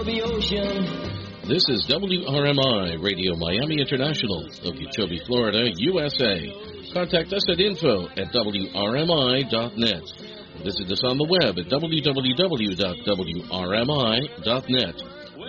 The ocean. This is WRMI Radio Miami International, Okeechobee, Florida, USA. Contact us at info@wrmi.net. Visit us on the web at www.wrmi.net.